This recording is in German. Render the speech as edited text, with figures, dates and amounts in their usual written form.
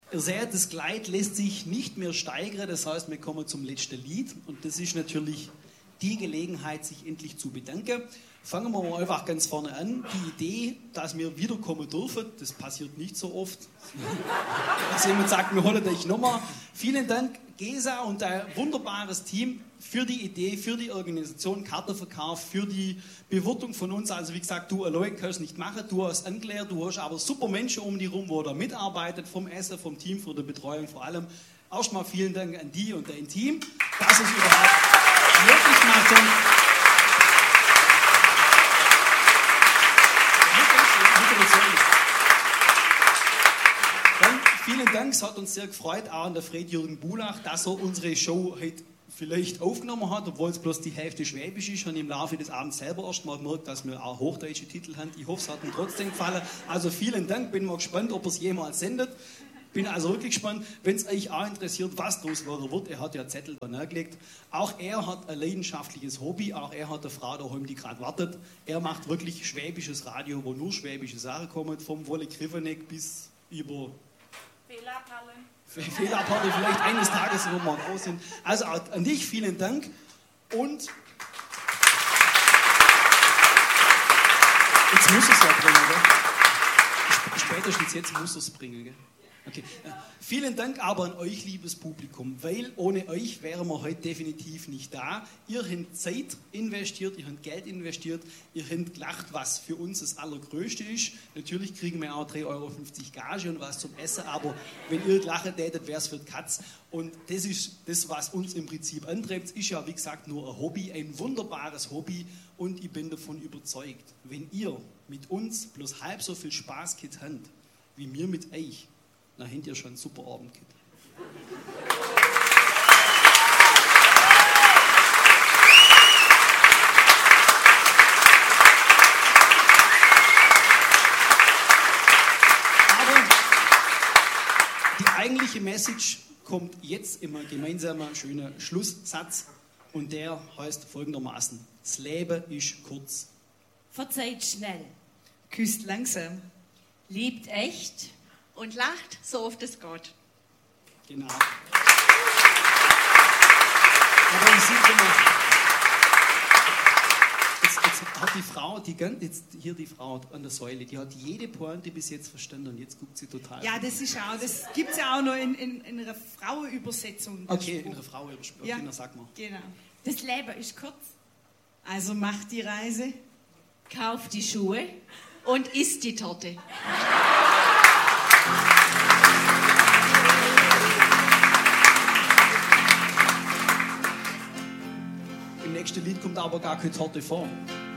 Ihr seht, das Kleid lässt sich nicht mehr steigern, das heißt, wir kommen zum letzten Lied und das ist natürlich die Gelegenheit, sich endlich zu bedanken. Fangen wir mal einfach ganz vorne an. Die Idee, dass wir wiederkommen dürfen, das passiert nicht so oft. Dass jemand sagt, wir holen euch nochmal. Vielen Dank, Gesa und ein wunderbares Team für die Idee, für die Organisation, Kartenverkauf, für die Bewirtung von uns. Also wie gesagt, du allein kannst nicht machen, du hast angelernt, du hast aber super Menschen um die rum, wo da mitarbeitet, vom Essen, vom Team, für die Betreuung vor allem. Erstmal vielen Dank an die und dein Team, dass es überhaupt möglich machen. Dann vielen Dank, es hat uns sehr gefreut, auch an der Fred-Jürgen Bulach, dass er unsere Show heute vielleicht aufgenommen hat, obwohl es bloß die Hälfte Schwäbisch ist. Und im Laufe des Abends selber erst mal gemerkt, dass wir auch hochdeutsche Titel haben. Ich hoffe, es hat ihm trotzdem gefallen. Also vielen Dank, bin mal gespannt, ob er es jemals sendet. Bin also wirklich gespannt, wenn es euch auch interessiert, was daraus wird. Er hat ja Zettel da gelegt. Auch er hat ein leidenschaftliches Hobby, auch er hat eine Frau daheim, die gerade wartet. Er macht wirklich schwäbisches Radio, wo nur schwäbische Sachen kommen, vom Wolle Griffeneck bis über Fehlerparty, vielleicht eines Tages, wo wir groß sind. Also an dich vielen Dank und jetzt muss es ja bringen, gell? Spätestens jetzt muss es bringen, gell? Okay. Vielen Dank aber an euch, liebes Publikum, weil ohne euch wären wir heute definitiv nicht da. Ihr habt Zeit investiert, ihr habt Geld investiert, ihr habt gelacht, was für uns das Allergrößte ist. Natürlich kriegen wir auch 3,50 € Gage und was zum Essen, aber wenn ihr gelacht hättet, wäre es für die Katz. Und das ist das, was uns im Prinzip antreibt. Es ist ja, wie gesagt, nur ein Hobby, ein wunderbares Hobby und ich bin davon überzeugt, wenn ihr mit uns bloß halb so viel Spaß habt, wie wir mit euch, dann habt ihr schon einen super Abend gehabt. Aber die eigentliche Message kommt jetzt immer gemeinsamer schöner Schlusssatz und der heißt folgendermaßen: Das Leben ist kurz. Verzeiht schnell. Küsst langsam. Liebt echt. Und lacht, so oft es geht. Genau. Aber ich sehe immer, jetzt hat die Frau, hier die Frau an der Säule, die hat jede Pointe bis jetzt verstanden und jetzt guckt sie total. Ja, das gibt es ja auch noch in einer Frauenübersetzung. Okay, in einer Frauenübersetzung, ja. Okay, sag mal. Genau. Das Leben ist kurz. Also macht die Reise. Kauft die Schuhe. Und isst die Torte. Im nächsten Lied kommt aber gar keine Torte vor.